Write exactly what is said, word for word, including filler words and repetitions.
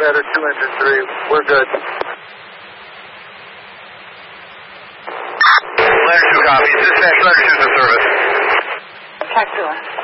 better, two engine three. We're good. Letter two copies. Dispatch, letter two's in service. Check to her.